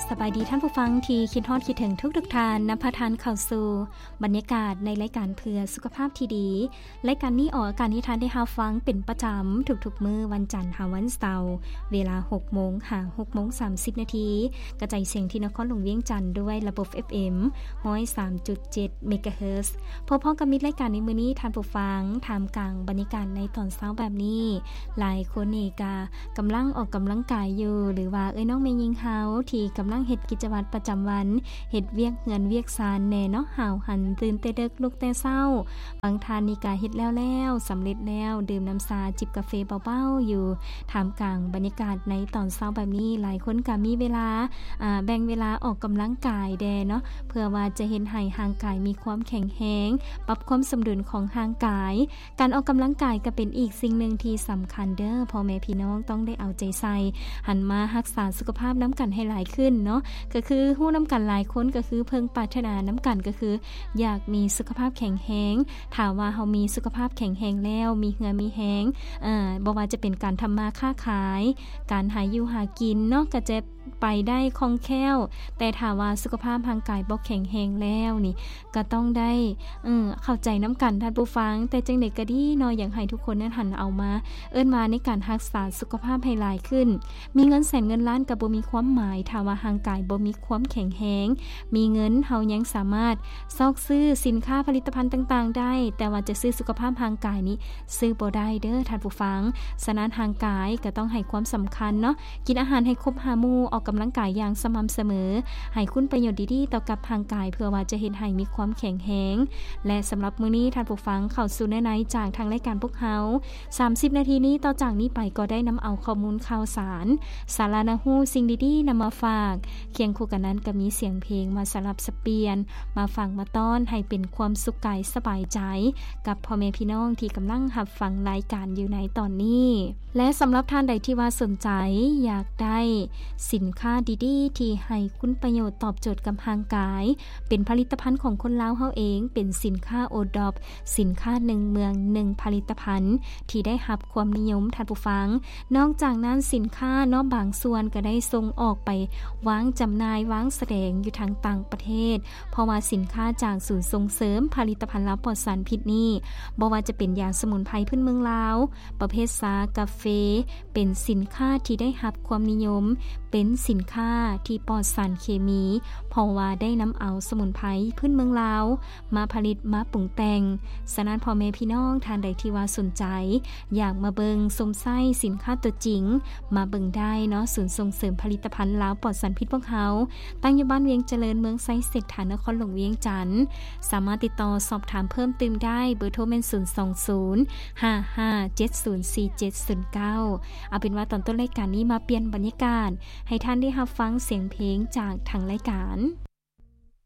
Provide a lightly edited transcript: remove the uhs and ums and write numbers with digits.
สบายดีท่านผู้ฟังที่คิดฮอดคิดถึงทุกท่านนำพาทานเข้าสู่บรรยากาศในรายการเพื่อสุขภาพที่ดีรายการนี้ออกอากาศให้ท่านได้รับฟังเป็นประจำทุกๆมื้อวันจันทร์ถึงวันเสาร์เวลา 6:30 น.กระจายเสียงที่นครหลวงเวียงจันทร์ด้วยระบบ FM 103.7 เมกะเฮิรตซ์พอๆกับมิตรรายการในมื้อนี้ท่านผู้ฟังท่ามกลางบรรยากาศในตอนเช้าแบบนี้หลายคนนี่ก็กำลังออกกำลังกายอยู่หรือว่าน้องแม่ยิงเฮาที่กำลังเฮ็ดกิจวัตรประจำวันเฮ็ดเวียกเงินเวียกซานแน่เนาะห่าวหันตื่นแต่ดึกลุกแต่เช้าบางท่านนี่ก็เฮ็ดแล้วสำเร็จแล้วดื่มน้ำชาจิบกาแฟเบาๆอยู่ท่ามกลางบรรยากาศในตอนเช้าแบบนี้หลายคนก็มีเวลาแบ่งเวลาออกกำลังกายแดเนาะเพื่อว่าจะเห็นให้ร่างกายมีความแข็งแรงปรับความสมดุลของร่างกายการออกกำลังกายก็เป็นอีกสิ่งหนึ่งที่สำคัญเด้อพ่อแม่พี่น้องต้องได้เอาใจใส่หันมารักษาสุขภาพน้ำกันให้หลายขึ้นเนาะก็คือฮู้น้ำกันหลายคนก็คือเพิ่งปรารถนาน้ำกันก็คืออยากมีสุขภาพแข็งแรงถ้าว่าเฮามีสุขภาพแข็งแรงแล้วมีเหงื่อมีแรงบ่ว่าจะเป็นการทำมาค้าขายการหาอยู่หากินเนาะก็จะไปได้คล่องแคล่วแต่ถ้าว่าสุขภาพร่างกายบ่แข็งแรงแล้วนี่ก็ต้องได้เข้าใจน้ำกันท่านผู้ฟังแต่จังได๋ก็ดีเนาะอยากให้ทุกคนนั้นหันเอามามาในการรักษาสุขภาพให้หลายขึ้นมีเงินแสนเงินล้านก็บ่มีความหมายถ้าว่าร่างกายบ่มีความแข็งแรงมีเงินเฮายังสามารถซอกซื้อสินค้าผลิตภัณฑ์ต่างๆได้แต่ว่าจะซื้อสุขภาพร่างกายนี้ซื้อบ่ได้เด้อท่านผู้ฟังฉะนั้นร่างกายก็ต้องให้ความสำคัญเนาะกินอาหารให้ครบ5หมู่ออกกำลังกายอย่างสม่ำเสมอให้คุณประโยชน์ดีๆต่อกับร่างกายเพื่อว่าจะเฮ็ดให้มีความแข็งแรงและสำหรับมื้อนี้ท่านผู้ฟังเข้าสู่ในจากทางรายการพวกเฮา30 นาทีนี้ต่อจากนี้ไปก็ได้นำเอาข้อมูลข่าวสารสาระน่ารู้สิ่งดีๆนำมาฝากเคียงคู่กันนั้นก็มีเสียงเพลงมาสลับสเปียนมาฟังมาต้อนให้เป็นความสุขกายสบายใจกับพ่อแม่พี่น้องที่กำลังรับฟังรายการอยู่ในตอนนี้และสำหรับท่านใดที่ว่าสนใจอยากได้สินค้าดีๆที่ให้คุณประโยชน์ตอบโจทย์กับร่างกายเป็นผลิตภัณฑ์ของคนลาวเฮาเองเป็นสินค้าโอดอปสินค้า1เมือง1ผลิตภัณฑ์ที่ได้รับความนิยมท่านผู้ฟังนอกจากนั้นสินค้าเนาะบางส่วนก็ได้ส่งออกไปวางจำหน่ายวางแสดงอยู่ทางต่างประเทศเพราะว่าสินค้าจากศูนย์ส่งเสริมผลิตภัณฑ์ลาวปลอดสารพิษนี้บ่ว่าจะเป็นยาสมุนไพรพื้นเมืองลาวประเภทชากาแฟเป็นสินค้าที่ได้รับความนิยมเป็นสินค้าที่ปลอดสารเคมีเพราะว่าได้นำเอาสมุนไพรพื้นเมืองลาวมาผลิตมาปรุงแต่งฉะนั้นพ่อแม่พี่น้องท่านใดที่ว่าสนใจอยากมาเบิงสมไส้สินค้าตัวจริงมาเบิงได้เนาะศูนย์ส่งเสริมผลิตภัณฑ์ลาวปลอดสารพิษพวกเขาตั้งอยู่บ้านเวียงเจริญเมืองไซเศรษฐานครหลวงเวียงจันทน์สามารถติดต่อสอบถามเพิ่มเติมได้เบอร์โทรแม่น02055704709เอาเป็นว่าตอนต้นรายการนี้มาเปลี่ยนบรรยากาศให้ท่านได้รับฟังเสียงเพลงจากทางรายการ